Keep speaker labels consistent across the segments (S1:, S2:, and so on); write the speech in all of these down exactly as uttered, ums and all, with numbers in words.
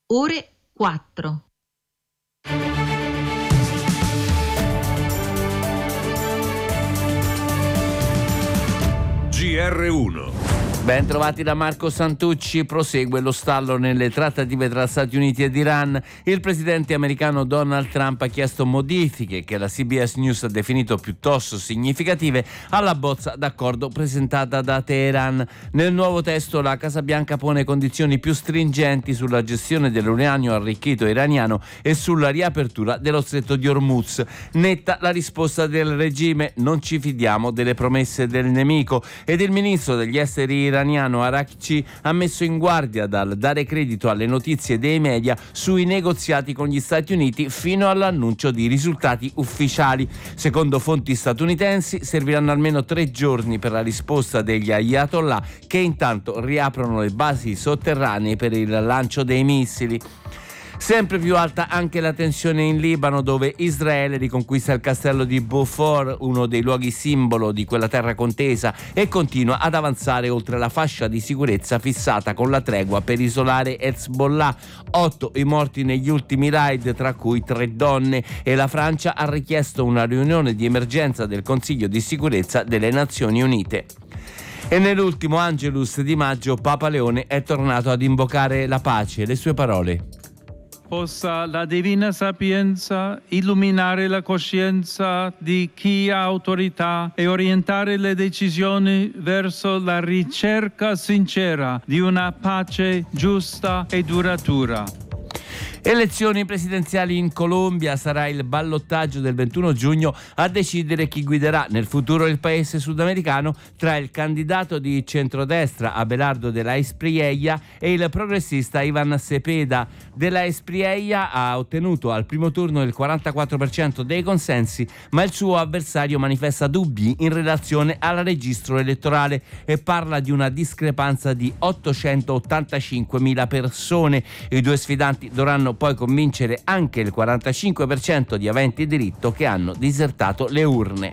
S1: ore quattro.
S2: G R uno.
S3: Ben trovati da Marco Santucci. Prosegue lo stallo nelle trattative tra Stati Uniti ed Iran. Il presidente americano Donald Trump ha chiesto modifiche che la C B S News ha definito piuttosto significative alla bozza d'accordo presentata da Teheran. Nel nuovo testo la Casa Bianca pone condizioni più stringenti sulla gestione dell'uranio arricchito iraniano e sulla riapertura dello stretto di Hormuz. Netta la risposta del regime: non ci fidiamo delle promesse del nemico. Ed il ministro degli esteri iraniano Araghchi ha messo in guardia dal dare credito alle notizie dei media sui negoziati con gli Stati Uniti fino all'annuncio di risultati ufficiali. Secondo fonti statunitensi serviranno almeno tre giorni per la risposta degli Ayatollah, che intanto riaprono le basi sotterranee per il lancio dei missili. Sempre più alta anche la tensione in Libano, dove Israele riconquista il castello di Beaufort, uno dei luoghi simbolo di quella terra contesa, e continua ad avanzare oltre la fascia di sicurezza fissata con la tregua per isolare Hezbollah. Otto i morti negli ultimi raid, tra cui tre donne, e la Francia ha richiesto una riunione di emergenza del Consiglio di sicurezza delle Nazioni Unite. E nell'ultimo Angelus di maggio Papa Leone è tornato ad invocare la pace. Le sue parole:
S4: possa la divina sapienza illuminare la coscienza di chi ha autorità e orientare le decisioni verso la ricerca sincera di una pace giusta e duratura.
S3: Elezioni presidenziali in Colombia. Sarà il ballottaggio del ventuno giugno a decidere chi guiderà nel futuro il paese sudamericano tra il candidato di centrodestra Abelardo de la Espriella e il progressista Iván Cepeda. De la Espriella ha ottenuto al primo turno il quarantaquattro per cento dei consensi, ma il suo avversario manifesta dubbi in relazione al registro elettorale e parla di una discrepanza di ottocentottantacinquemila persone. I due sfidanti dovranno poi convincere anche il quarantacinque per cento di aventi diritto che hanno disertato le urne.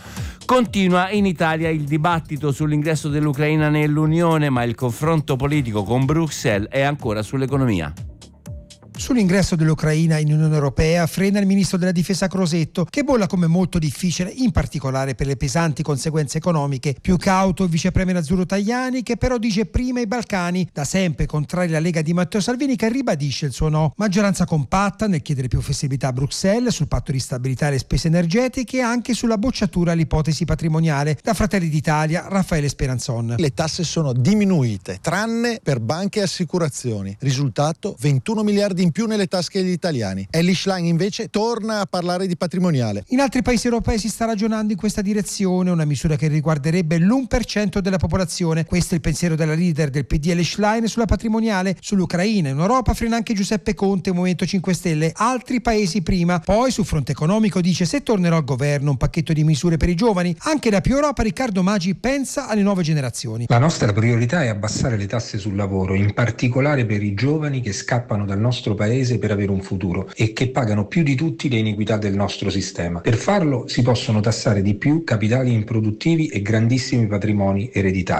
S3: Continua in Italia il dibattito sull'ingresso dell'Ucraina nell'Unione, ma il confronto politico con Bruxelles è ancora sull'economia.
S5: Sull'ingresso dell'Ucraina in Unione Europea frena il ministro della Difesa Crosetto, che bolla come molto difficile, in particolare per le pesanti conseguenze economiche. Più cauto il vice premier Azzurro Tajani, che però dice prima i Balcani, da sempre contrari alla Lega di Matteo Salvini, che ribadisce il suo no. Maggioranza compatta nel chiedere più flessibilità a Bruxelles sul patto di stabilità e le spese energetiche e anche sulla bocciatura all'ipotesi patrimoniale. Da Fratelli d'Italia, Raffaele Speranzon.
S6: Le tasse sono diminuite, tranne per banche e assicurazioni. Risultato: ventuno miliardi in più nelle tasche degli italiani. Elly Schlein invece torna a parlare di patrimoniale.
S5: In altri paesi europei si sta ragionando in questa direzione, una misura che riguarderebbe l'uno per cento della popolazione. Questo è il pensiero della leader del P D Elly Schlein sulla patrimoniale. Sull'Ucraina in Europa frena anche Giuseppe Conte, Movimento cinque Stelle. Altri paesi prima. Poi sul fronte economico dice: se tornerò al governo un pacchetto di misure per i giovani. Anche da Più Europa Riccardo Maggi pensa alle nuove generazioni.
S7: La nostra priorità è abbassare le tasse sul lavoro, in particolare per i giovani che scappano dal nostro paese per avere un futuro e che pagano più di tutti le iniquità del nostro sistema. Per farlo si possono tassare di più capitali improduttivi e grandissimi patrimoni ereditari.